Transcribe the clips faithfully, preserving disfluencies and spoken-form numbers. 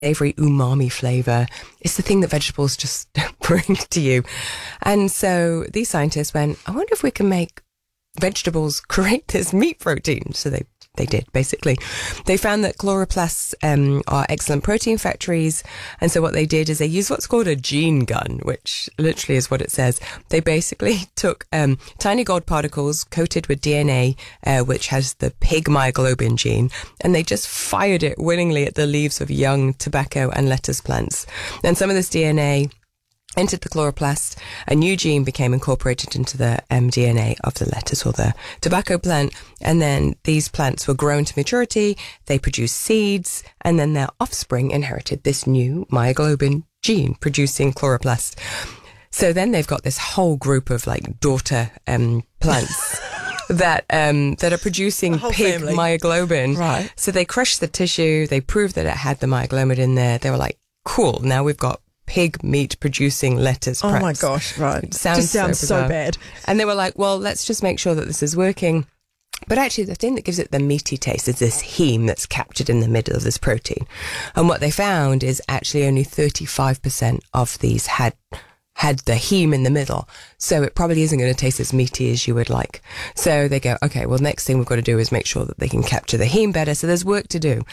savory umami flavour. It's the thing that vegetables just don't bring to you. And so these scientists went, I wonder if we can make vegetables create this meat protein. So they They did, basically. They found that chloroplasts um, are excellent protein factories. And so what they did is they used what's called a gene gun, which literally is what it says. They basically took um, tiny gold particles coated with D N A, uh, which has the pig myoglobin gene, and they just fired it willingly at the leaves of young tobacco and lettuce plants. And some of this D N A entered the chloroplast. A new gene became incorporated into the um, D N A of the lettuce or the tobacco plant, and then these plants were grown to maturity. They produced seeds, and then their offspring inherited this new myoglobin gene producing chloroplast. So then they've got this whole group of like daughter um, plants that um, that are producing pig family. myoglobin. Right. So they crushed the tissue. They proved that it had the myoglobin in there. They were like, cool, now we've got pig meat producing lettuce. Oh preps. my gosh, right. It sounds, just sounds so, so bad. And they were like, well, let's just make sure that this is working. But actually the thing that gives it the meaty taste is this heme that's captured in the middle of this protein. And what they found is actually only thirty-five percent of these had had the heme in the middle. So it probably isn't going to taste as meaty as you would like. So they go, okay, well, next thing we've got to do is make sure that they can capture the heme better. So there's work to do.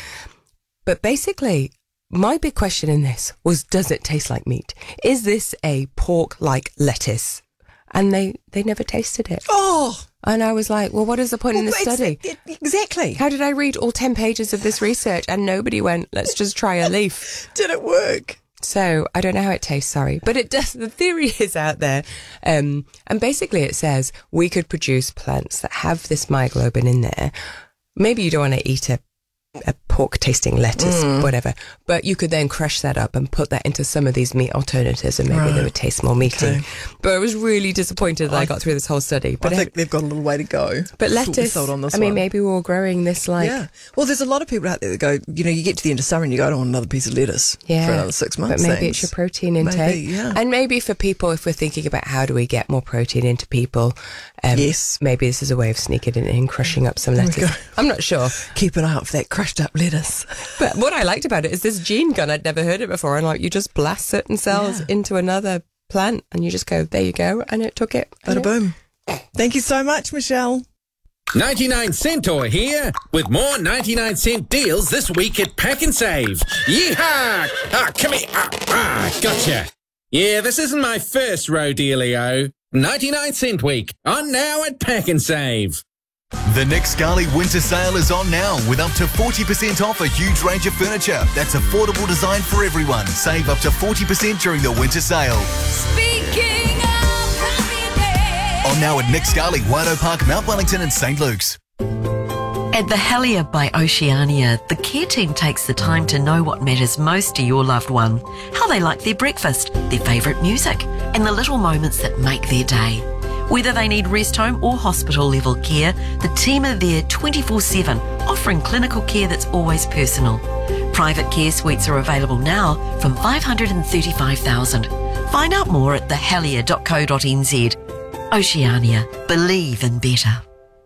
But basically, my big question in this was, does it taste like meat? Is this a pork-like lettuce? And they, they never tasted it. Oh! And I was like, well, what is the point well, in this study? It, exactly. How did I read all ten pages of this research and nobody went, let's just try a leaf? Did it work? So I don't know how it tastes, sorry. But it does, the theory is out there. Um, and basically it says we could produce plants that have this myoglobin in there. Maybe you don't want to eat a a pork tasting lettuce, mm. whatever, but you could then crush that up and put that into some of these meat alternatives and maybe right. they would taste more meaty. Okay. But I was really disappointed that I, I got through this whole study. But I think it, they've got a little way to go. But lettuce, sold on this I mean, one. maybe we're all growing this like... Yeah. Well, there's a lot of people out there that go, you know, you get to the end of summer and you go, I don't want another piece of lettuce yeah, for another six months. But maybe thanks. it's your protein intake. Maybe, yeah. And maybe for people, if we're thinking about how do we get more protein into people, um, yes. maybe this is a way of sneaking it in, crushing up some lettuce. I'm not sure. Keep an eye out for that crushed up lettuce. But what I liked about it is this gene gun. I'd never heard it before. And like, you just blast certain cells yeah. into another plant and you just go, there you go. And it took it. Bada boom. Thank you so much, Michelle. ninety-nine Centaur here with more ninety-nine cent deals this week at Pack and Save. Yeehaw! Ah, come here. Ah, ah, gotcha. Yeah, this isn't my first rodealio. ninety-nine cent week on now at Pack and Save. The Nick Scali winter sale is on now with up to forty percent off a huge range of furniture that's affordable design for everyone. Save up to forty percent during the winter sale. Speaking of happiness. On now at Nick Scali, White Park, Mount Wellington and Saint Luke's. At the Helier by Oceania, the care team takes the time to know what matters most to your loved one, how they like their breakfast, their favourite music, and the little moments that make their day. Whether they need rest home or hospital level care, the team are there twenty-four seven, offering clinical care that's always personal. Private care suites are available now from five hundred thirty-five thousand dollars. Find out more at the helier dot co dot n z. Oceania, believe in better.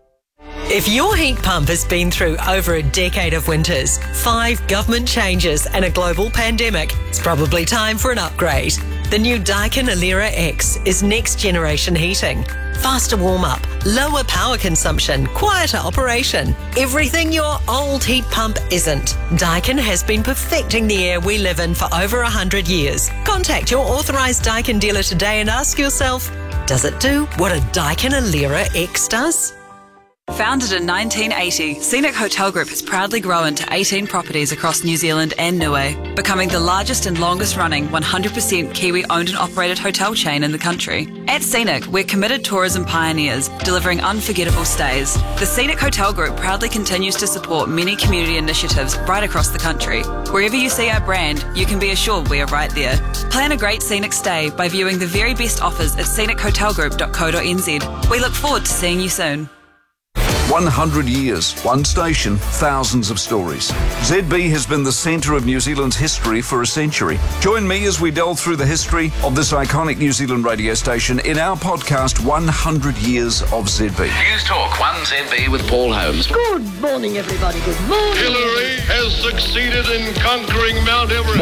If your heat pump has been through over a decade of winters, five government changes and a global pandemic, it's probably time for an upgrade. The new Daikin Alera X is next generation heating. Faster warm-up, lower power consumption, quieter operation. Everything your old heat pump isn't. Daikin has been perfecting the air we live in for over one hundred years. Contact your authorised Daikin dealer today and ask yourself, does it do what a Daikin Alera X does? Founded in nineteen eighty, Scenic Hotel Group has proudly grown to eighteen properties across New Zealand and Niue, becoming the largest and longest running one hundred percent Kiwi owned and operated hotel chain in the country. At Scenic, we're committed tourism pioneers, delivering unforgettable stays. The Scenic Hotel Group proudly continues to support many community initiatives right across the country. Wherever you see our brand, you can be assured we are right there. Plan a great scenic stay by viewing the very best offers at scenic hotel group dot co dot n z. We look forward to seeing you soon. one hundred years, one station, thousands of stories. Z B has been the centre of New Zealand's history for a century. Join me as we delve through the history of this iconic New Zealand radio station in our podcast, one hundred years of Z B. News Talk one Z B with Paul Holmes. Good morning, everybody. Good morning. Hillary has succeeded in conquering Mount Everest.